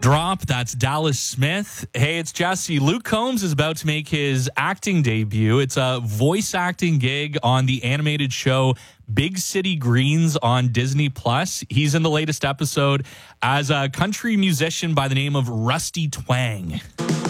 Drop. That's Dallas Smith. Hey, it's Jesse. Luke Combs is about to make his acting debut. It's a voice acting gig on the animated show Big City Greens on Disney Plus. He's in the latest episode as a country musician by the name of Rusty Twang.